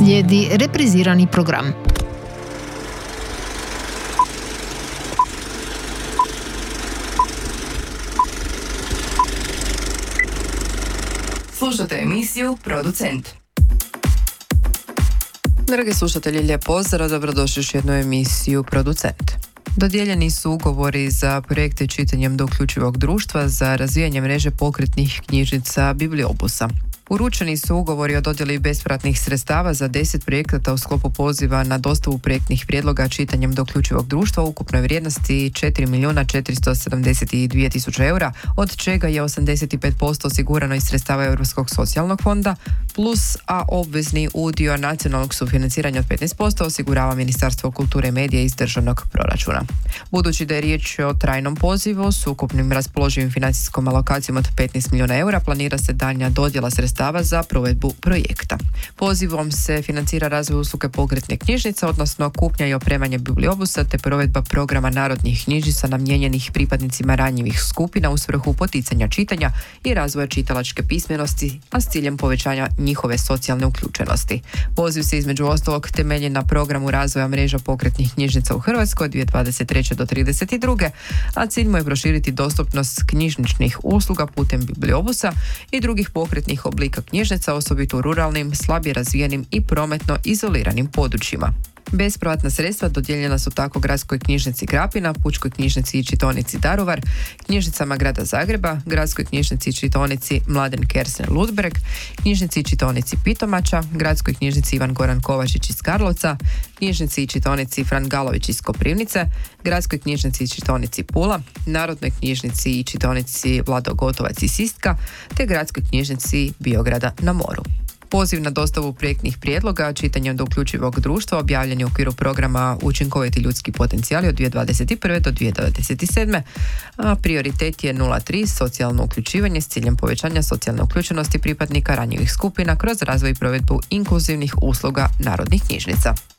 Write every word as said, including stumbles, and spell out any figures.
Slijedi reprizirani program. Slušate emisiju Producent. Dragi slušatelji, lijep pozdrav, dobrodošli još jednu emisiju Producent. Dodijeljeni su ugovori za projekte čitanjem do uključivog društva za razvijanje mreže pokretnih knjižnica Bibliobusa. Uručeni su ugovori o dodjeli bespovratnih sredstava za deset projekata u sklopu poziva na dostavu projektnih prijedloga čitanjem do uključivog društva u ukupnoj vrijednosti četiri milijuna četiristo sedamdeset dvije tisuće eura, od čega je osamdeset pet posto osigurano iz sredstava Europskog socijalnog fonda, plus a obvezni udio nacionalnog sufinanciranja od petnaest posto osigurava Ministarstvo kulture i medija iz državnog proračuna. Budući da je riječ o trajnom pozivu s ukupnim raspoloživim financijskom alokacijom od petnaest milijuna eura, planira se daljnja dodjela sredstava za provedbu projekta. Pozivom se financira razvoj usluge pokretne knjižnice, odnosno kupnja i opremanje bibliobusa te provedba programa narodnih knjižnica namijenjenih pripadnicima ranjivih skupina u svrhu poticanja čitanja i razvoja čitalačke pismenosti, a s ciljem povećanja njihove socijalne uključenosti. Poziv se između ostalog temelji na programu razvoja mreža pokretnih knjižnica u Hrvatskoj dvije tisuće dvadeset treće do trideset druge a cilj mu je proširiti dostupnost knjižničnih usluga putem bibliobusa i drugih pokretnih oblika knjižnica, osobito u ruralnim, slabije razvijenim i prometno izoliranim područjima. Bespovratna sredstva dodijeljena su tako Gradskoj knjižnici Krapina, Pučkoj knjižnici i čitaonici Daruvar, knjižnicama Grada Zagreba, Gradskoj knjižnici i čitaonici Mladen Kersen Ludbreg, knjižnici i čitaonici Pitomača, Gradskoj knjižnici Ivan Goran Kovačić iz Karlovca, knjižnici i čitaonici Fran Galović iz Koprivnice, Gradskoj knjižnici i čitaonici Pula, Narodnoj knjižnici i čitaonici Vlado Gotovac iz Sistka, te Gradskoj knjižnici Biograda na moru. Poziv na dostavu projektnih prijedloga čitanjem do uključivog društva objavljen je u okviru programa Učinkoviti ljudski potencijali od dvije tisuće dvadeset prve do dvije tisuće dvadeset sedme, a prioritet je nula tri socijalno uključivanje s ciljem povećanja socijalne uključenosti pripadnika ranjivih skupina kroz razvoj i provedbu inkluzivnih usluga narodnih knjižnica.